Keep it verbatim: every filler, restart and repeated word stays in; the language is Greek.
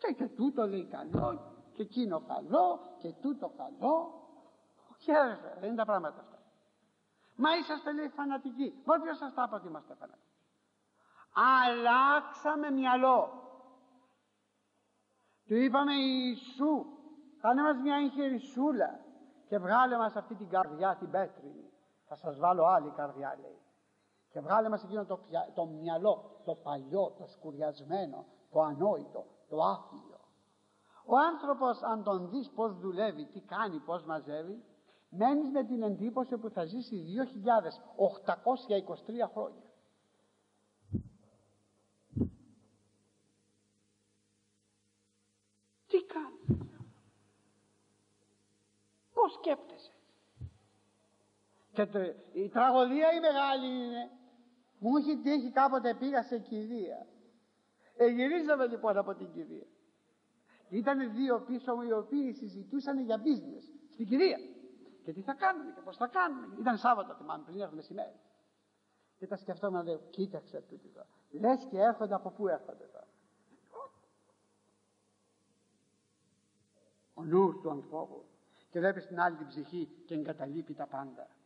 Και, και τούτο λέει καλό, και εκείνο καλό, και τούτο καλό. Χαίρεστε, δεν είναι τα πράγματα αυτά. Μα είσαστε, λέει, φανατικοί. Μα ποιος σας τα είπε ότι είμαστε φανατικοί? Αλλάξαμε μυαλό. Του είπαμε Ιησού, κάνε μας μια εγχειρισούλα και βγάλε μας αυτή την καρδιά την πέτρινη. Θα σας βάλω άλλη καρδιά, λέει. Και βγάλε μας εκείνο το, το μυαλό, το παλιό, το σκουριασμένο, το ανόητο, το άφιλο. Ο άνθρωπος, αν τον δεις πως δουλεύει, τι κάνει, πως μαζεύει, μένεις με την εντύπωση που θα ζήσει δύο χιλιάδες οκτακόσια είκοσι τρία χρόνια. Τι κάνει, πώς σκέπτεσαι? Και το, η τραγωδία η μεγάλη είναι, μου έχει τύχει κάποτε, πήγα σε κηδεία. Εγυρίζαμε λοιπόν από την κηδεία. Ήταν δύο πίσω μου οι οποίοι συζητούσαν για business στην κηδεία. Και τι θα κάνουμε και πώς θα κάνουμε. Ήταν Σάββατο, θυμάμαι, πριν έρθει μεσημέρι. Και τα σκεφτόμουν, λέω, κοίταξε τούτη τώρα. Λες και έρχονται, από πού έρχονται τώρα? Ο νους του ανθρώπου. Και βλέπεις την άλλη την ψυχή και εγκαταλείπει τα πάντα.